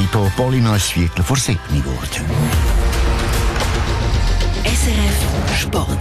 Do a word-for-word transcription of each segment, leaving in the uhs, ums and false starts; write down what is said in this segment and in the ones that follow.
hier Polly noch ein Viertel vor sieben geworden. S R F Sport.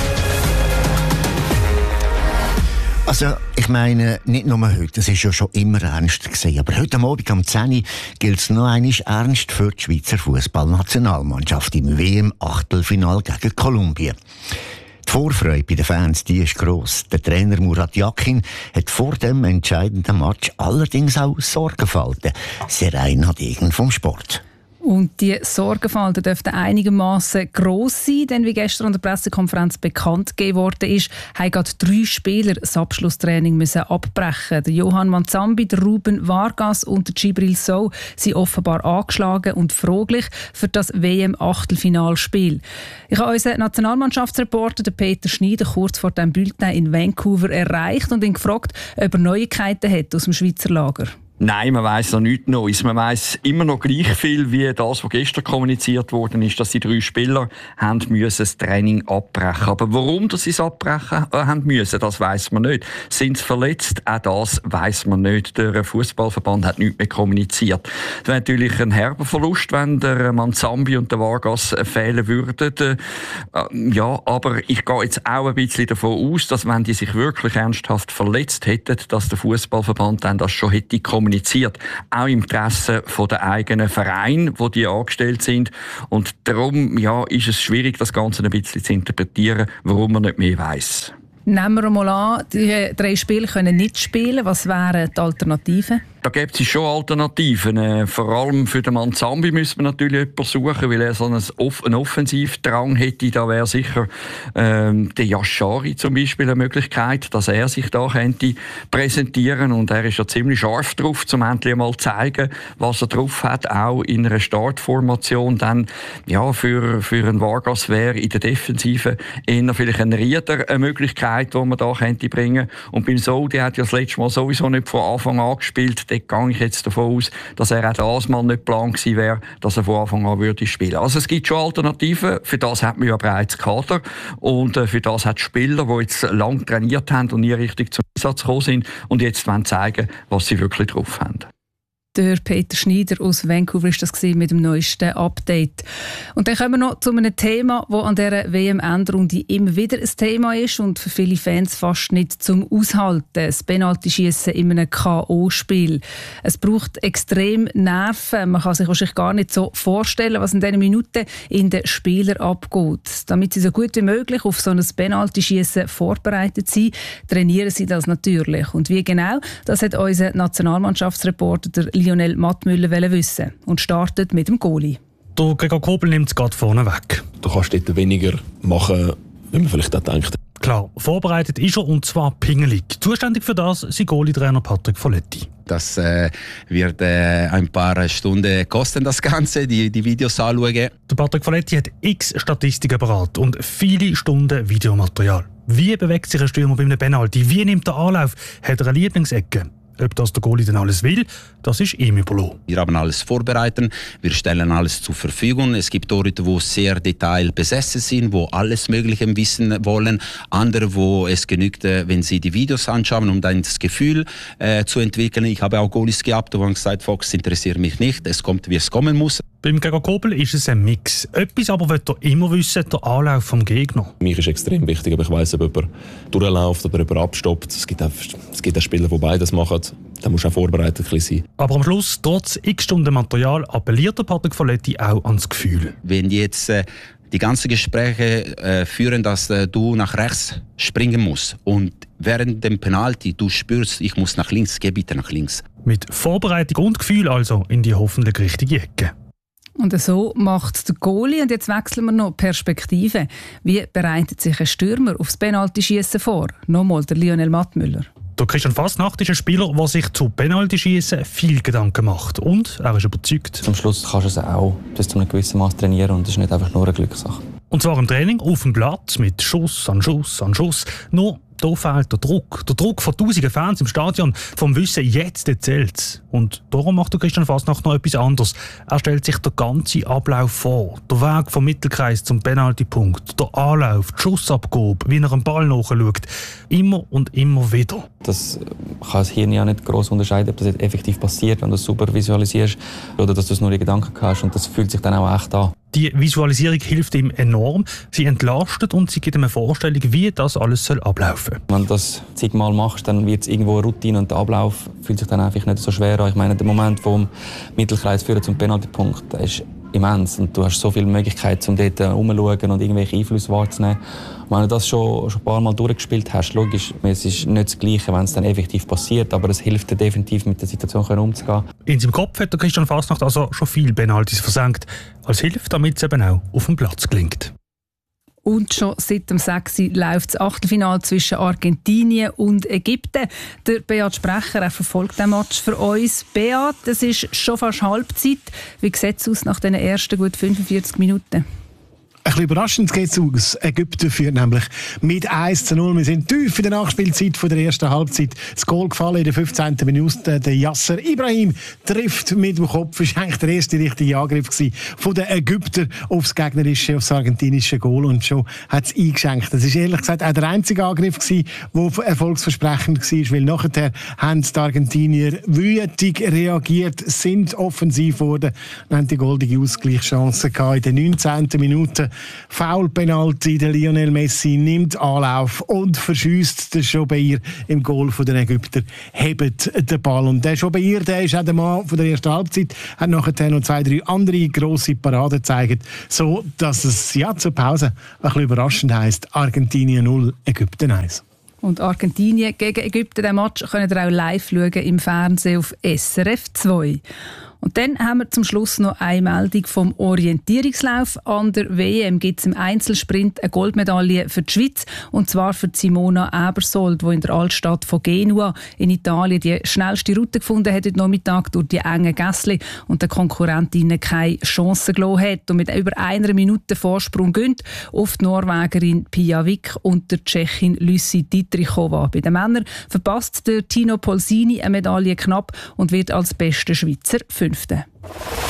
Also, ich meine, nicht nur heute, es ist ja schon immer ernst gewesen, aber heute Abend um zehn Uhr gilt es noch einmal ernst für die Schweizer Fußballnationalmannschaft im W M-Achtelfinal gegen Kolumbien. Die Vorfreude bei den Fans, die ist gross. Der Trainer Murat Yakin hat vor dem entscheidenden Match allerdings auch Sorgenfalten. Sehr einhadigend vom Sport. Und die Sorgenfalten dürften einigermaßen gross sein, denn wie gestern an der Pressekonferenz bekannt gegeben worden ist, haben gerade drei Spieler das Abschlusstraining müssen abbrechen. Der Johann Manzambi, der Ruben Vargas und der Djibril Sow sind offenbar angeschlagen und fraglich für das W M-Achtelfinalspiel. Ich habe unseren Nationalmannschaftsreporter Peter Schneider kurz vor dem Bulletin in Vancouver erreicht und ihn gefragt, ob er Neuigkeiten hat aus dem Schweizer Lager. Nein, man weiss noch nichts Neues. Man weiss immer noch gleich viel wie das, was gestern kommuniziert worden ist, dass die drei Spieler haben müssen das Training abbrechen. Aber warum dass sie es abbrechen äh, haben müssen, das weiss man nicht. Sind sie verletzt? Auch das weiss man nicht. Der Fußballverband hat nichts mehr kommuniziert. Das wäre natürlich ein herber Verlust, wenn der Manzambi und der Vargas fehlen würden. Äh, ja, aber ich gehe jetzt auch ein bisschen davon aus, dass wenn die sich wirklich ernsthaft verletzt hätten, dass der Fußballverband dann das schon hätte kommuniziert. Auch im Interesse der eigenen Vereine, wo die angestellt sind. Und darum ja, ist es schwierig, das Ganze ein bisschen zu interpretieren, warum man nicht mehr weiss. Nehmen wir mal an, die drei Spieler können nicht spielen. Was wären die Alternativen? Da gibt es schon Alternativen. Äh, vor allem für den Manzambi müssen wir natürlich jemanden suchen, weil er so einen, Off- einen Offensivdrang hätte. Da wäre sicher ähm, der Yashari zum Beispiel eine Möglichkeit, dass er sich da könnte präsentieren. Und er ist ja ziemlich scharf drauf, um endlich mal zu zeigen, was er drauf hat, auch in einer Startformation. Dann ja, für, für einen Vargas wäre in der Defensive eher vielleicht ein Rieder eine Möglichkeit, die man da könnte bringen. Und beim Sow, der hat ja das letzte Mal sowieso nicht von Anfang an gespielt. Dort gehe ich jetzt davon aus, dass er auch das Mal nicht geplant gewesen wäre, dass er von Anfang an würde spielen. Also es gibt schon Alternativen. Für das hat man ja bereits Kader. Und für das hat Spieler, die jetzt lang trainiert haben und nie richtig zum Einsatz gekommen sind und jetzt wollen zeigen, was sie wirklich drauf haben. Der Peter Schneider aus Vancouver war das mit dem neuesten Update. Und dann kommen wir noch zu einem Thema, das an dieser W M-Endrunde immer wieder ein Thema ist und für viele Fans fast nicht zum Aushalten. Das Penaltyschiessen in einem K O-Spiel. Es braucht extrem Nerven. Man kann sich wahrscheinlich gar nicht so vorstellen, was in diesen Minuten in den Spielern abgeht. Damit sie so gut wie möglich auf so ein Penaltyschiessen vorbereitet sind, trainieren sie das natürlich. Und wie genau, das hat unser Nationalmannschaftsreporter der Lionel Mattmüller wissen und startet mit dem Goalie. Der Gregor Kobel nimmt es gerade vorne weg. Du kannst dort weniger machen, wie man vielleicht auch denkt. Klar, vorbereitet ist er und zwar pingelig. Zuständig für das ist Goalie-Trainer Patrick Folletti. Das äh, wird äh, ein paar Stunden kosten, das Ganze, die, die Videos anschauen. Der Patrick Folletti hat x Statistiken parat und viele Stunden Videomaterial. Wie bewegt sich ein Stürmer bei einem Penalty? Wie nimmt er Anlauf? Hat er eine Lieblingsecke? Ob das der Goalie dann alles will, das ist ihm überlassen. Wir haben alles vorbereitet, wir stellen alles zur Verfügung. Es gibt Torhüter, die sehr detailbesessen sind, die alles Mögliche wissen wollen. Andere, wo es genügt, wenn sie die Videos anschauen, um dann das Gefühl äh, zu entwickeln. Ich habe auch Goalies gehabt, die haben gesagt, Fox interessiert mich nicht, es kommt, wie es kommen muss. Beim Gregor Kobel ist es ein Mix. Etwas aber will er immer wissen, der Anlauf vom Gegner. Für mich ist extrem wichtig, aber ich weiss, ob jemand durchläuft oder jemand abstoppt. Es gibt auch, es gibt auch Spieler, die beides machen. Da muss auch vorbereitet sein. Aber am Schluss, trotz x Stunden Material, appelliert der Patrick Folletti auch ans Gefühl. Wenn die jetzt äh, die ganzen Gespräche äh, führen, dass äh, du nach rechts springen musst und während dem Penalty du spürst, ich muss nach links, geh bitte nach links. Mit Vorbereitung und Gefühl also in die hoffentlich richtige Ecke. Und so macht der Goalie. Und jetzt wechseln wir noch Perspektive. Wie bereitet sich ein Stürmer aufs Penaltyschiessen vor? Nochmal der Lionel Mattmüller. Der Christian Fasnacht ist ein Spieler, der sich zu Penaltyschiessen viel Gedanken macht. Und er ist überzeugt. Zum Schluss kannst du es auch bis zu einem gewissen Maß trainieren und es ist nicht einfach nur eine Glückssache. Und zwar im Training auf dem Platz mit Schuss an Schuss an Schuss. Nur da fehlt der Druck. Der Druck von tausenden Fans im Stadion, vom Wissen, jetzt zählt's. Und darum macht der Christian Fasnacht noch etwas anderes. Er stellt sich den ganzen Ablauf vor. Der Weg vom Mittelkreis zum Penaltypunkt, der Anlauf, die Schussabgabe, wie er einen Ball nachschaut. Immer und immer wieder. Das kann das Hirn ja nicht gross unterscheiden, ob das jetzt effektiv passiert, wenn du es super visualisierst oder dass du es nur in Gedanken hast. Und das fühlt sich dann auch echt an. Die Visualisierung hilft ihm enorm. Sie entlastet und sie gibt ihm eine Vorstellung, wie das alles soll ablaufen soll. Wenn du das zigmal machst, dann wird es irgendwo eine Routine und der Ablauf fühlt sich dann einfach nicht so schwer an. Ich meine, der Moment vom Mittelkreis führen zum Penaltypunkt, der ist immens und du hast so viele Möglichkeiten, um dort herumzuschauen und irgendwelche Einflüsse wahrzunehmen. Und wenn du das schon, schon ein paar Mal durchgespielt hast, logisch, es ist nicht das Gleiche, wenn es dann effektiv passiert, aber es hilft dir definitiv, mit der Situation umzugehen. In seinem Kopf hat der Christian Fasnacht also schon viele Penaltys versenkt, als Hilfe, damit es eben auch auf dem Platz gelingt. Und schon seit dem sechs läuft das Achtelfinale zwischen Argentinien und Ägypten. Der Beat Sprecher, er verfolgt den Match für uns. Beat, es ist schon fast Halbzeit. Wie sieht es aus nach den ersten gut fünfundvierzig Minuten? Ein bisschen überraschend geht es aus. Ägypten führt nämlich mit eins zu null. Wir sind tief in der Nachspielzeit von der ersten Halbzeit. Das Goal gefallen in der fünfzehnten Minute. Der Yasser Ibrahim trifft mit dem Kopf. Das war eigentlich der erste richtige Angriff von den Ägyptern aufs gegnerische, aufs argentinische Goal. Und schon hat es eingeschenkt. Das war ehrlich gesagt auch der einzige Angriff, der erfolgsversprechend war, weil nachher haben die Argentinier wütig reagiert, sind offensiv geworden und haben die goldige Ausgleichschance gehabt in der neunzehnten Minute. Foul-Penalty, der Lionel Messi nimmt Anlauf und verschießt den Jobeir im Goal der Ägypter, hebt den Ball. Und der Jobeir, der ist auch der Mann von der ersten Halbzeit, hat nachher noch zwei, drei andere grosse Paraden gezeigt, so dass es ja zur Pause ein bisschen überraschend heisst: Argentinien null, Ägypten eins. Und Argentinien gegen Ägypten, den Match könnt ihr auch live schauen im Fernsehen auf S R F zwei. Und dann haben wir zum Schluss noch eine Meldung vom Orientierungslauf. An der W M gibt es im Einzelsprint eine Goldmedaille für die Schweiz. Und zwar für Simona Ebersold, die in der Altstadt von Genua in Italien die schnellste Route gefunden hat heute Nachmittag durch die engen Gässli und der Konkurrentinnen keine Chance gelassen hat. Und mit über einer Minute Vorsprung gönnt auf die Norwegerin Pia Wick und der Tschechin Lucy Dietrichova. Bei den Männern verpasst der Tino Polsini eine Medaille knapp und wird als bester Schweizer Fünfter.